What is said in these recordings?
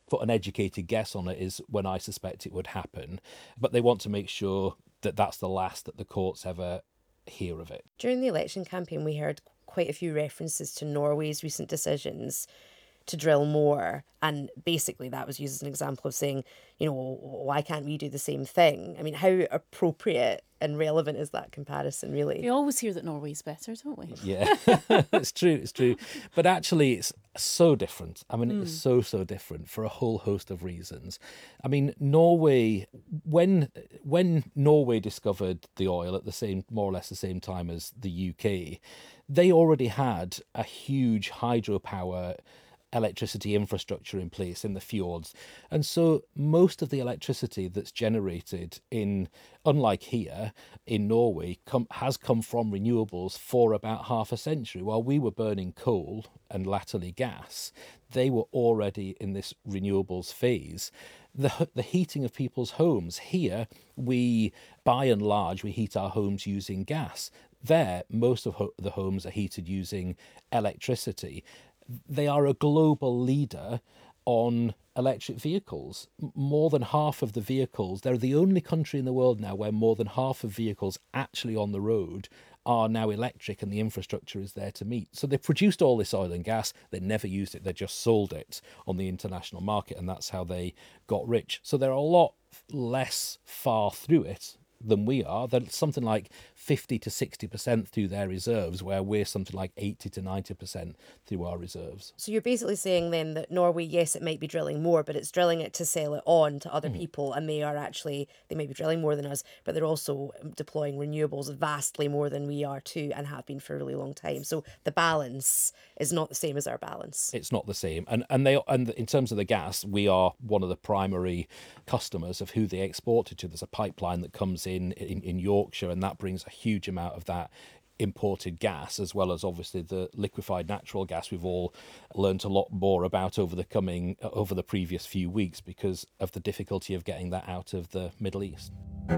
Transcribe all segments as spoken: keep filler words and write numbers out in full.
put an educated guess on it is when I suspect it would happen. But they want to make sure that that's the last that the courts ever hear of it. During the election campaign, we heard quite a few references to Norway's recent decisions to drill more, and basically that was used as an example of saying, you know, why can't we do the same thing? I mean, how appropriate and relevant is that comparison, really? We always hear that Norway's better, don't we? Yeah, it's true, it's true. But actually, it's so different. I mean, mm. it's so, so different for a whole host of reasons. I mean, Norway, when when Norway discovered the oil at the same, more or less the same time as the U K, they already had a huge hydropower electricity infrastructure in place in the fjords. And so most of the electricity that's generated in, unlike here in Norway, com- has come from renewables for about half a century. While we were burning coal and latterly gas, they were already in this renewables phase. The, the heating of people's homes, here we, by and large, we heat our homes using gas. There, most of ho- the homes are heated using electricity. They are a global leader on electric vehicles. More than half of the vehicles, they're the only country in the world now where more than half of vehicles actually on the road are now electric, and the infrastructure is there to meet. So they produced all this oil and gas, they never used it, they just sold it on the international market, and that's how they got rich. So they're a lot less far through it than we are. They're something like fifty to sixty percent through their reserves, where we're something like eighty to ninety percent through our reserves. So you're basically saying then that Norway, yes, it might be drilling more, but it's drilling it to sell it on to other mm. people, and they are actually, they may be drilling more than us, but they're also deploying renewables vastly more than we are too, and have been for a really long time. So the balance is not the same as our balance. It's not the same. And and they and in terms of the gas, we are one of the primary customers of who they exported to. There's a pipeline that comes in in, in Yorkshire, and that brings a huge amount of that imported gas, as well as obviously the liquefied natural gas we've all learnt a lot more about over the coming over the previous few weeks because of the difficulty of getting that out of the Middle East.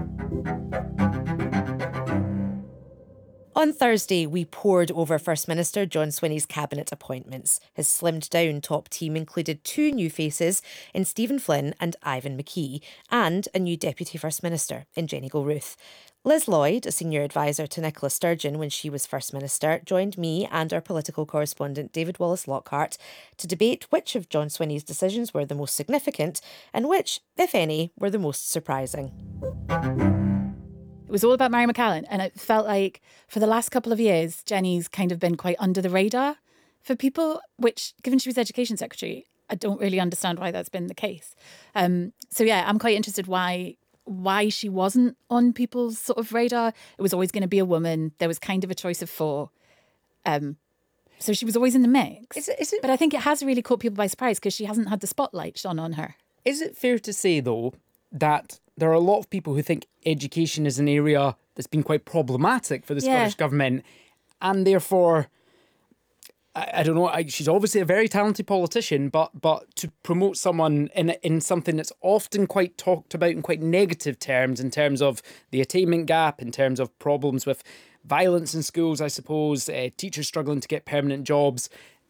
On Thursday, we pored over First Minister John Swinney's cabinet appointments. His slimmed-down top team included two new faces in Stephen Flynn and Ivan McKee, and a new Deputy First Minister in Jenny Gilruth. Liz Lloyd, a senior advisor to Nicola Sturgeon when she was First Minister, joined me and our political correspondent David Wallace-Lockhart to debate which of John Swinney's decisions were the most significant and which, if any, were the most surprising. It was all about Mary McAllen, and it felt like for the last couple of years, Jenny's kind of been quite under the radar for people, which, given she was Education Secretary, I don't really understand why that's been the case. Um, so yeah, I'm quite interested why why she wasn't on people's sort of radar. It was always going to be a woman. There was kind of a choice of four. Um, so she was always in the mix. Is it, is it, but I think it has really caught people by surprise because she hasn't had the spotlight shone on her. Is it fair to say, though, that there are a lot of people who think education is an area that's been quite problematic for the yeah. Scottish Government, and therefore, I, I don't know, I, she's obviously a very talented politician, but but to promote someone in in something that's often quite talked about in quite negative terms, in terms of the attainment gap, in terms of problems with violence in schools, I suppose, uh, teachers struggling to get permanent jobs,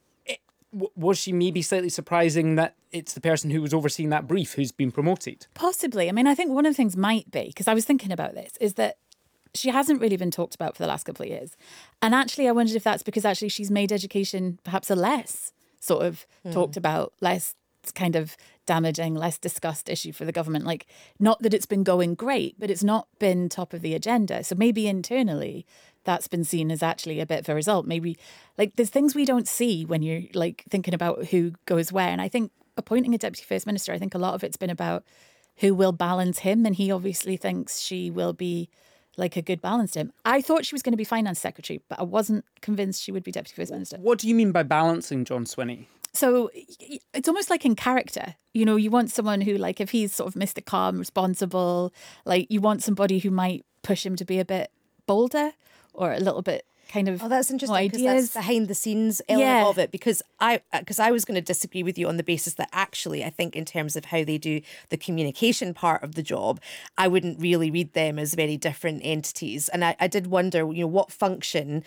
was she maybe slightly surprising that it's the person who was overseeing that brief who's been promoted? Possibly. I mean, I think one of the things might be, because I was thinking about this, is that she hasn't really been talked about for the last couple of years. And actually, I wondered if that's because actually she's made education perhaps a less sort of mm. talked about, less kind of damaging, less discussed issue for the government. Like, not that it's been going great, but it's not been top of the agenda. So maybe internally that's been seen as actually a bit of a result. Maybe, like, there's things we don't see when you're, like, thinking about who goes where. And I think appointing a Deputy First Minister, I think a lot of it's been about who will balance him. And he obviously thinks she will be, like, a good balance to him. I thought she was going to be Finance Secretary, but I wasn't convinced she would be Deputy First Minister. What do you mean by balancing John Swinney? So it's almost like in character. You know, you want someone who, like, if he's sort of Mister Calm, responsible, like, you want somebody who might push him to be a bit bolder or a little bit kind of oh, that's interesting because that's behind the scenes element yeah. of it. Because I, because I was going to disagree with you on the basis that actually I think in terms of how they do the communication part of the job, I wouldn't really read them as very different entities. And I, I did wonder, you know, what function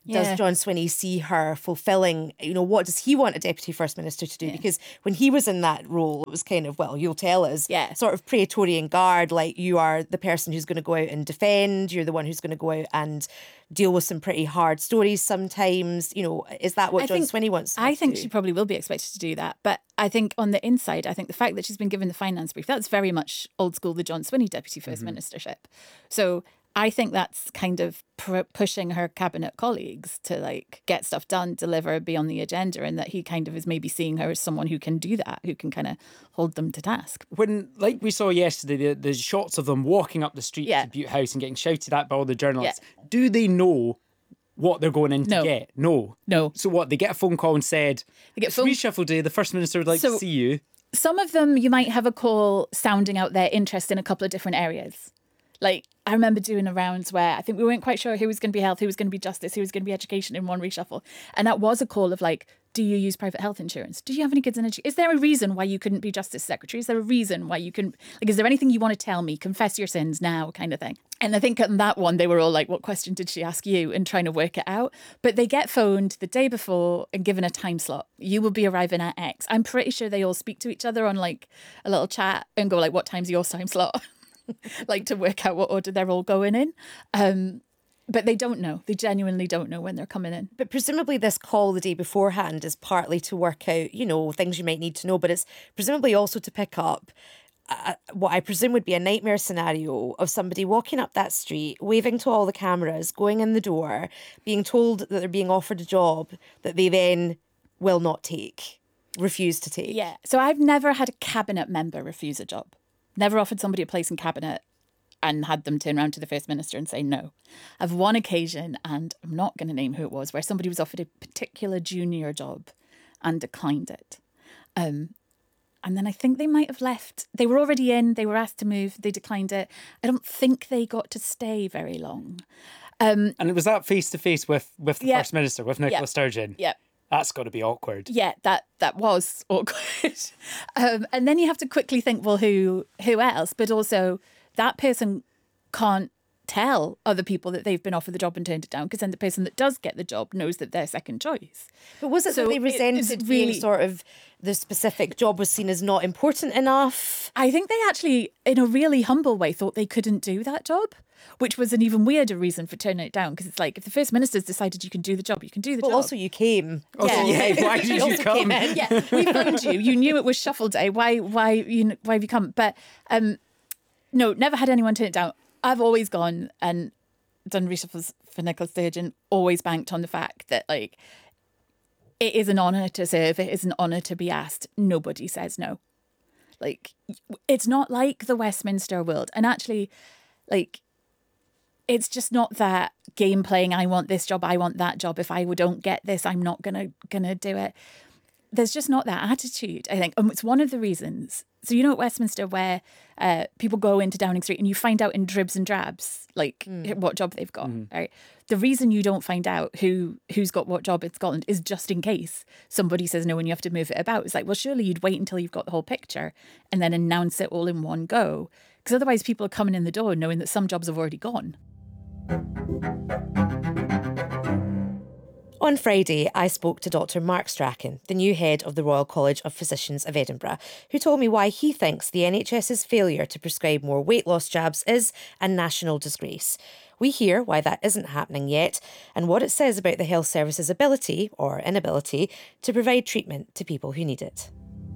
Yeah. does John Swinney see her fulfilling, you know, what does he want a Deputy First Minister to do? Yeah. Because when he was in that role, it was kind of, well, you'll tell us, Yeah. sort of Praetorian Guard, like you are the person who's going to go out and defend, you're the one who's going to go out and deal with some pretty hard stories sometimes. You know, is that what I John think- Swinney wants her I to think do? she probably will be expected to do that. But I think on the inside, I think the fact that she's been given the finance brief, that's very much old school, the John Swinney Deputy First Ministership. So I think that's kind of pr- pushing her cabinet colleagues to like get stuff done, deliver, be on the agenda, and that he kind of is maybe seeing her as someone who can do that, who can kind of hold them to task. When, like we saw yesterday, the, the shots of them walking up the street Yeah. to Butte House and getting shouted at by all the journalists, do they know what they're going in to No. get? No. No. So what, they get a phone call and said, They get it's phone- reshuffle day, the First Minister would like So- to see you. Some of them you might have a call sounding out their interest in a couple of different areas. Like I remember doing a rounds where I think we weren't quite sure who was going to be health, who was going to be justice, who was going to be education in one reshuffle. And that was a call of like, do you use private health insurance? Do you have any kids in education? Is there a reason why you couldn't be justice secretary? Is there a reason why you couldn't, like, is there anything you want to tell me? Confess your sins now kind of thing. And I think on that one, they were all like, what question did she ask you? And trying to work it out. But they get phoned the day before and given a time slot. You will be arriving at X. I'm pretty sure they all speak to each other on like a little chat and go like, what time's your time slot? Like to work out what order they're all going in. Um, but they don't know. They genuinely don't know when they're coming in. But presumably this call the day beforehand is partly to work out, you know, things you might need to know, but it's presumably also to pick up uh, what I presume would be a nightmare scenario of somebody walking up that street, waving to all the cameras, going in the door, being told that they're being offered a job that they then will not take, refuse to take. Yeah. So I've never had a cabinet member refuse a job. Never offered somebody a place in cabinet and had them turn around to the First Minister and say no. I've one occasion, and I'm not going to name who it was, where somebody was offered a particular junior job and declined it. Um, and then I think they might have left. They were already in, they were asked to move, they declined it. I don't think they got to stay very long. Um, And it was that face to face with with the Yeah. First Minister, with Nicola Yeah. Sturgeon. yeah. That's got to be awkward. Yeah, that that was awkward. um, and then you have to quickly think, well, who who else? But also, that person can't tell other people that they've been offered the job and turned it down, because then the person that does get the job knows that they're second choice. But was it So that they it- resented it's being really- sort of the specific job was seen as not important enough? I think they actually, in a really humble way, thought they couldn't do that job, which was an even weirder reason for turning it down. Because it's like, if the First Minister's decided you can do the job, you can do the But job. also you came. Yeah. Yeah, why did you also come? came in. Yeah, we phoned you. You knew it was shuffle day. Why, why, you, why have you come? But um, no, never had anyone turn it down. I've always gone and done reshuffles for Nicola Sturgeon. Always banked on the fact that like it is an honour to serve. It is an honour to be asked. Nobody says no. Like it's not like the Westminster world, and actually, like. It's just not that game playing. I want this job. I want that job. If I don't get this, I'm not gonna gonna do it. There's just not that attitude, I think. And it's one of the reasons. So you know at Westminster where uh, people go into Downing Street and you find out in dribs and drabs like Mm. what job they've got. Right. The reason you don't find out who who's got what job in Scotland is just in case somebody says no and you have to move it about. It's like, well, surely you'd wait until you've got the whole picture and then announce it all in one go. Because otherwise people are coming in the door knowing that some jobs have already gone. On Friday, I spoke to Doctor Mark Strachan, the new head of the Royal College of Physicians of Edinburgh, who told me why he thinks the NHS's failure to prescribe more weight loss jabs is a national disgrace. We hear why that isn't happening yet and what it says about the health service's ability, or inability, to provide treatment to people who need it.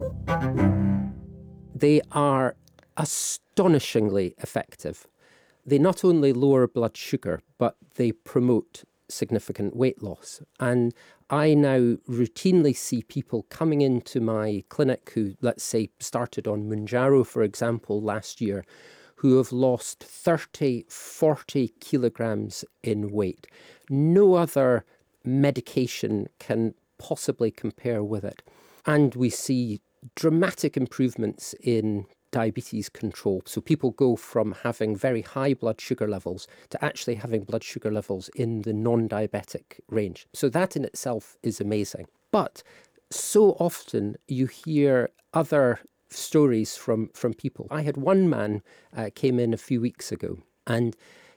They are astonishingly effective. They not only lower blood sugar, but they promote significant weight loss. And I now routinely see people coming into my clinic who, let's say, started on Mounjaro, for example, last year, who have lost thirty, forty kilograms in weight. No other medication can possibly compare with it. And we see dramatic improvements in diabetes control. So people go from having very high blood sugar levels to actually having blood sugar levels in the non-diabetic range. So that in itself is amazing. But so often you hear other stories from, from people. I had one man uh, came in a few weeks ago and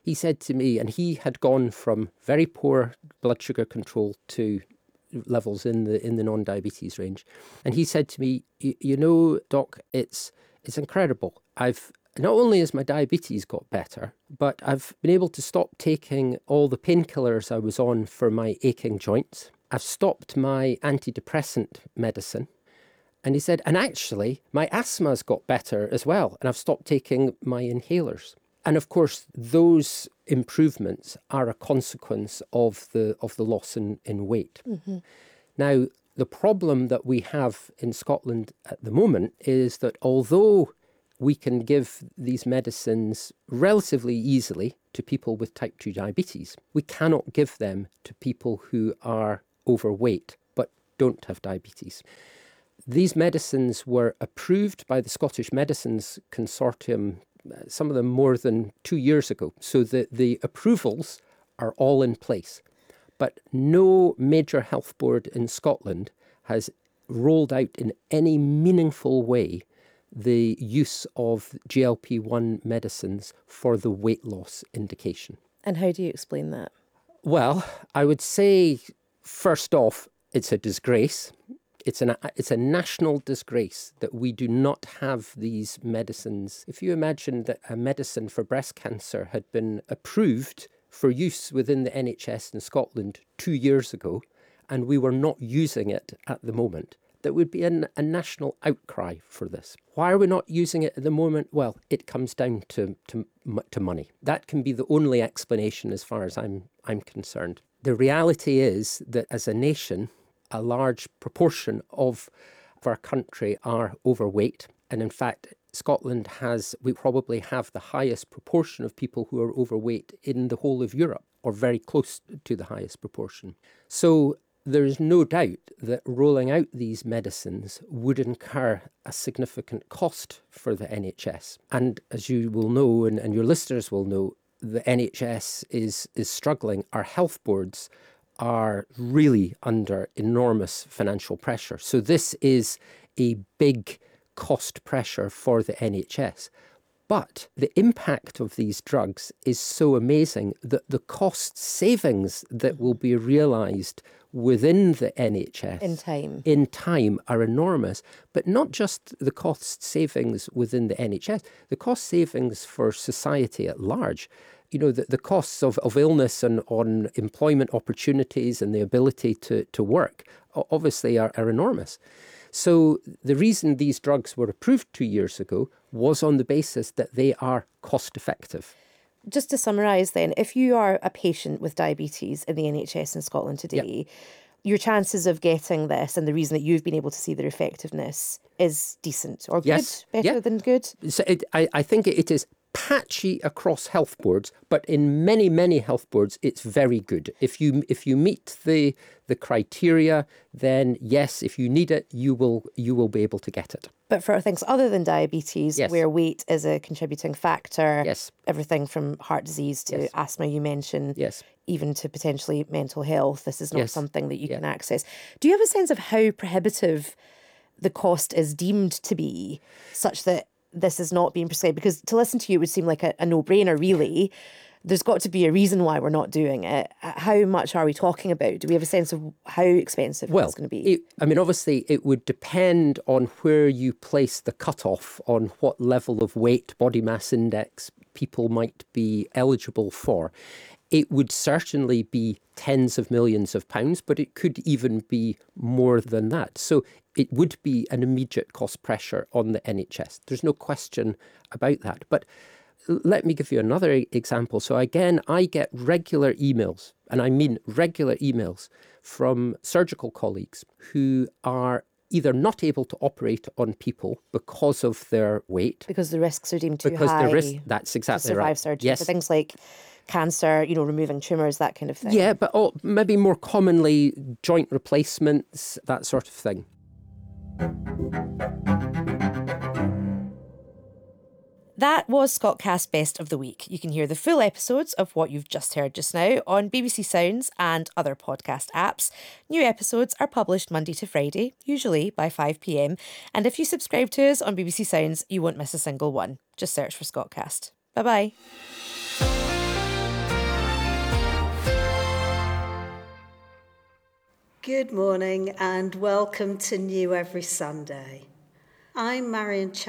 he said to me, and he had gone from very poor blood sugar control to levels in the in the non-diabetes range. And he said to me, you know, Doc, it's it's incredible. I've not only has my diabetes got better, but I've been able to stop taking all the painkillers I was on for my aching joints. I've stopped my antidepressant medicine. And he said, and actually, my asthma's got better as well, and I've stopped taking my inhalers. And of course, those improvements are a consequence of the of the loss in, in weight. Mm-hmm. Now, the problem that we have in Scotland at the moment is that although we can give these medicines relatively easily to people with type two diabetes, we cannot give them to people who are overweight but don't have diabetes. These medicines were approved by the Scottish Medicines Consortium, some of them more than two years ago. So the, the approvals are all in place. But no major health board in Scotland has rolled out in any meaningful way the use of G L P one medicines for the weight loss indication. And how do you explain that? Well, I would say, first off, it's a disgrace. It's an it's a national disgrace that we do not have these medicines. If you imagine that a medicine for breast cancer had been approved for use within the N H S in Scotland two years ago, and we were not using it at the moment, there would be an, a national outcry for this. Why are we not using it at the moment? Well, it comes down to, to, to money. That can be the only explanation as far as I'm I'm concerned. The reality is that as a nation, a large proportion of our country are overweight. And in fact, Scotland has, we probably have the highest proportion of people who are overweight in the whole of Europe, or very close to the highest proportion. So there is no doubt that rolling out these medicines would incur a significant cost for the N H S. And as you will know, and, and your listeners will know, the N H S is, is struggling. Our health boards are really under enormous financial pressure. So this is a big cost pressure for the N H S. But the impact of these drugs is so amazing that the cost savings that will be realised within the N H S in time in time are enormous. But not just the cost savings within the N H S, the cost savings for society at large. You know, the, the costs of, of illness and on employment opportunities and the ability to, to work obviously are, are enormous. So the reason these drugs were approved two years ago was on the basis that they are cost effective. Just to summarise then, if you are a patient with diabetes in the N H S in Scotland today, yep. your chances of getting this and the reason that you've been able to see their effectiveness is decent or yes. good, better yeah. than good? So it, I, I think it is patchy across health boards, but in many, many health boards, it's very good. If you if you meet the the criteria, then yes, if you need it, you will you will be able to get it. But for things other than diabetes, yes. where weight is a contributing factor, yes. everything from heart disease to yes. asthma you mentioned, yes. even to potentially mental health, this is not yes. something that you yeah. can access. Do you have a sense of how prohibitive the cost is deemed to be, such that this is not being prescribed? Because to listen to you would seem like a, a no-brainer, really. There's got to be a reason why we're not doing it. How much are we talking about? Do we have a sense of how expensive well, it's going to be? It, I mean, obviously, it would depend on where you place the cutoff on what level of weight, body mass index people might be eligible for. It would certainly be tens of millions of pounds, but it could even be more than that. So it would be an immediate cost pressure on the N H S. There's no question about that. But let me give you another example. So again, I get regular emails, and I mean regular emails, from surgical colleagues who are either not able to operate on people because of their weight. Because the risks are deemed too because high. the risk, that's exactly to survive right. surgery. Yes. For things like cancer, you know, removing tumours, that kind of thing. Yeah, but oh, maybe more commonly joint replacements, that sort of thing. That was Scotcast Best of the Week. You can hear the full episodes of what you've just heard just now on B B C Sounds and other podcast apps. New episodes are published Monday to Friday, usually by five p.m. And if you subscribe to us on B B C Sounds, you won't miss a single one. Just search for Scotcast. Bye-bye. Good morning and welcome to New Every Sunday. I'm Marion Ch-